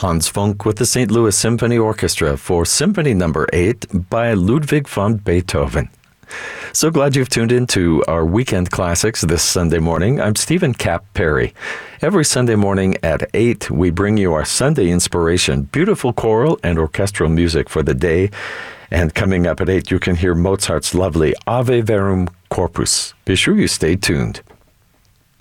Hans Funk with the St. Louis Symphony Orchestra for Symphony No. 8 by Ludwig van Beethoven. So glad you've tuned in to our Weekend Classics this Sunday morning. I'm Stephen Cap Perry. Every Sunday morning at 8, we bring you our Sunday inspiration, beautiful choral and orchestral music for the day. And coming up at 8, you can hear Mozart's lovely Ave Verum Corpus. Be sure you stay tuned.